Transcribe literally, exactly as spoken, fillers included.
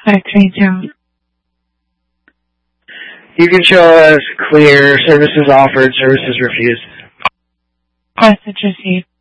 five three zero. You can show us clear, services offered, services refused. Message received.